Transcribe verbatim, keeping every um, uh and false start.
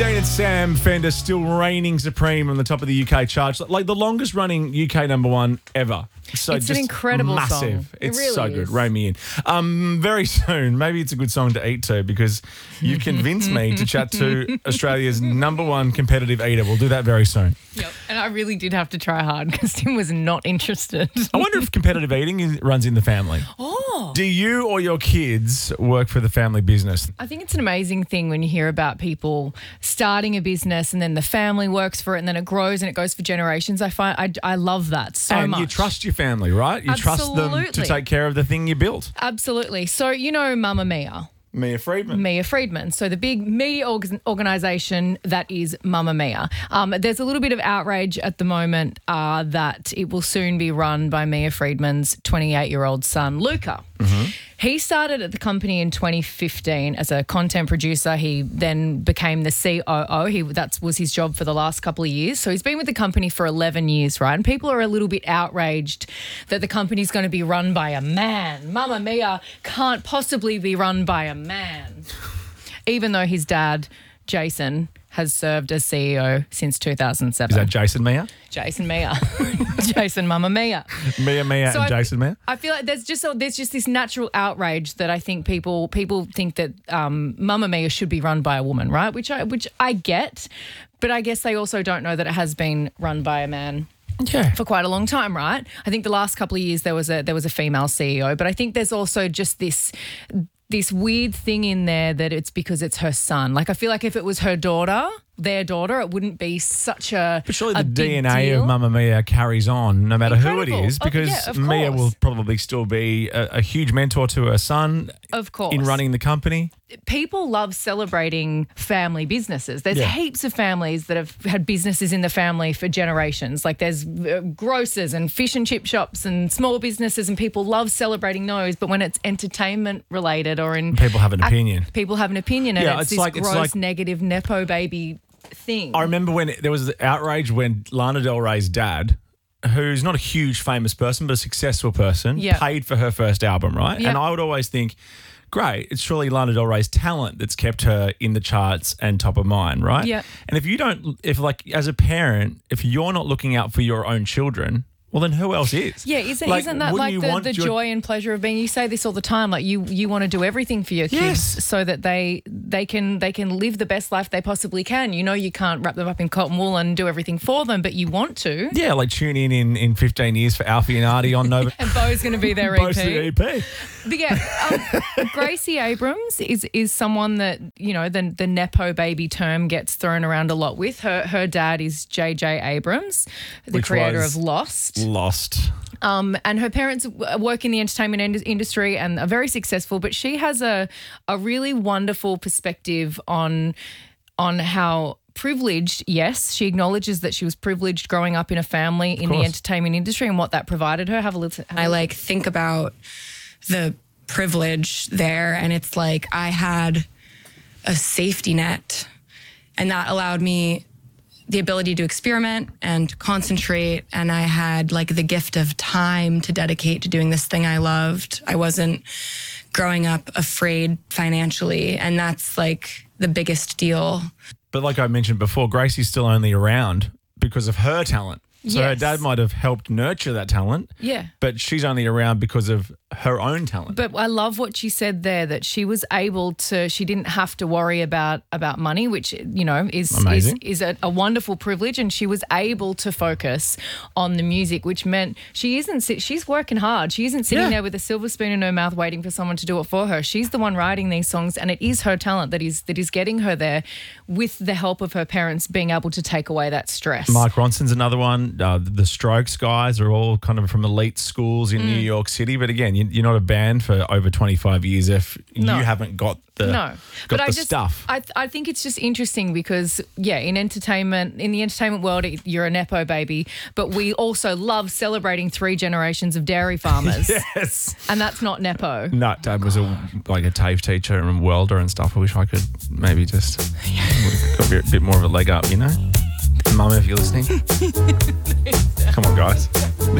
Dean and Sam Fender still reigning supreme on the top of the U K charts. Like the longest running U K number one ever. So It's just an incredible massive. song. It It's really so good. is. Rein me in. Um, very soon, maybe it's a good song to eat to because you convinced me to chat to Australia's number one competitive eater. We'll do that very soon. Yep. And I really did have to try hard because Tim was not interested. I wonder if competitive eating is, runs in the family. Oh. Do you or your kids work for the family business? I think it's an amazing thing when you hear about people starting a business and then the family works for it and then it grows and it goes for generations. I find I, I love that so and much. you trust your family, right? You trust them to Absolutely. take care of the thing you built. Absolutely. So you know Mamma Mia. Mia Friedman. Mia Friedman. So the big media org- organisation that is Mamma Mia. Um, there's a little bit of outrage at the moment uh, that it will soon be run by Mia Friedman's twenty-eight-year-old son, Luca. Mm-hmm. He started at the company in twenty fifteen as a content producer. He then became the C O O. He that was his job for the last couple of years. So he's been with the company for eleven years, right? And people are a little bit outraged that the company's going to be run by a man. Mamma Mia can't possibly be run by a man, even though his dad, Jason, has served as C E O since two thousand seven. Is that Jason Mia? Jason Mia. Jason Mamma Mia. Mia Mia So and I- Jason Mia? I feel like there's just a, there's just this natural outrage that I think people people think that um, Mamma Mia should be run by a woman, right? Which I which I get, but I guess they also don't know that it has been run by a man. Yeah. For quite a long time, right? I think the last couple of years there was a there was a female C E O, but I think there's also just this this weird thing in there that it's because it's her son. Like I feel like if it was her daughter, their daughter, it wouldn't be such a But surely a the big D N A deal. of Mamma Mia carries on no matter who it Incredible. is Oh, because yeah, of Mia course. will probably still be a, a huge mentor to her son Of course. in running the company. People love celebrating family businesses. There's Yeah. heaps of families that have had businesses in the family for generations. Like there's uh, grocers and fish and chip shops and small businesses, and people love celebrating those. But when it's entertainment related or in People have an opinion. people have an opinion, and Yeah, it's, it's this like- it's gross like- negative nepo baby thing. I remember when there was outrage when Lana Del Rey's dad, who's not a huge famous person but a successful person, Yeah. paid for her first album, right? Yeah. And I would always think, great, it's surely Lana Del Rey's talent that's kept her in the charts and top of mind, right? Yeah. And if you don't, if like as a parent, if you're not looking out for your own children, well, then who else is? Yeah, isn't, Like, isn't that wouldn't like you the, want the your- joy and pleasure of being? You say this all the time, like you you want to do everything for your kids Yes. so that they they can they can live the best life they possibly can. You know, you can't wrap them up in cotton wool and do everything for them, but you want to. Yeah, like tune in in, in fifteen years for Alfie and Artie on Nova. And Bo's going to be their Bo's E the P. E P. But yeah, um, Gracie Abrams is is someone that, you know, the the nepo baby term gets thrown around a lot with. Her her dad is J J Abrams, the Which creator was of Lost. Lost. Um, and her parents w- work in the entertainment ind- industry and are very successful, but she has a a really wonderful perspective on on how privileged, yes, she acknowledges that she was privileged growing up in a family in the course. entertainment industry and what that provided her. Have a listen. I like think about the privilege there, and it's like I had a safety net, and that allowed me the ability to experiment and concentrate, and I had like the gift of time to dedicate to doing this thing I loved. I wasn't growing up afraid financially, and that's like the biggest deal. But like I mentioned before, Gracie's still only around because of her talent. So her Yes. dad might have helped nurture that talent, Yeah. but she's only around because of her own talent. But I love what she said there, that she was able to, she didn't have to worry about about money, which, you know, is is, Amazing. is a, a wonderful privilege. And she was able to focus on the music, which meant she isn't, sit- she's working hard. She isn't sitting Yeah. there with a silver spoon in her mouth waiting for someone to do it for her. She's the one writing these songs, and it is her talent that is that is getting her there with the help of her parents being able to take away that stress. Mark Ronson's another one. Uh, the Strokes guys are all kind of from elite schools Mm. in New York City. But again, you, you're not a band for over twenty-five years if No. you haven't got the, No, got but the I just stuff. I I think it's just interesting because yeah, in entertainment, in the entertainment world, it- you're a nepo baby, but we also love celebrating three generations of dairy farmers, Yes. and that's not nepo. No, Dad was a like a TAFE teacher and welder and stuff. I wish I could maybe just got a bit, bit more of a leg up, you know? Mum, if you're listening. Come on, guys.